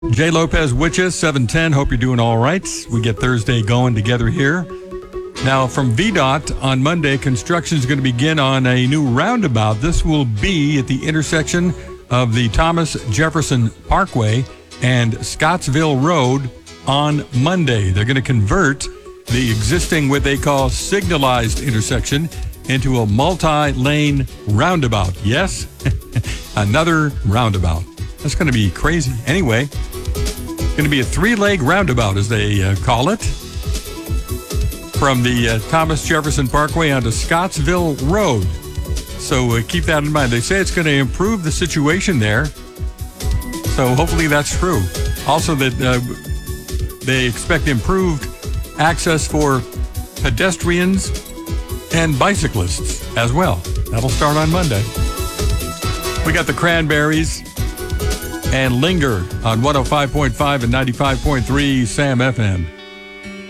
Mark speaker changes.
Speaker 1: Jay Lopez with you, 710. Hope you're doing all right. We get Thursday going together here. Now, from VDOT on Monday, construction is going to begin on a new roundabout. This will be at the intersection of the Thomas Jefferson Parkway and Scottsville Road on Monday. They're going to convert the existing, what they call signalized intersection, into a multi-lane roundabout. Yes, another roundabout. That's going to be crazy. Anyway, it's going to be a three-leg roundabout, as they call it, from the Thomas Jefferson Parkway onto Scottsville Road. So keep that in mind. They say it's going to improve the situation there. So hopefully that's true. Also that they expect improved access for pedestrians and bicyclists as well. That'll start on Monday. We got the Cranberries and Linger on 105.5 and 95.3 Sam FM.